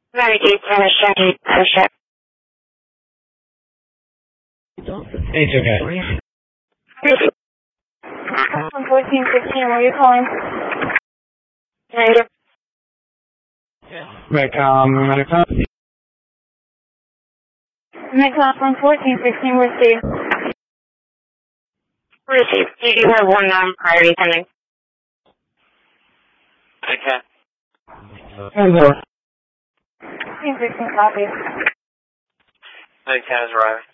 Very deep pressure. It's okay. 1415, where are you calling? Negative. Medicom. Midclass 1415, receive. Receive. You do have one priority pending. Okay. Hello. 1415 copy. Okay, has arrived.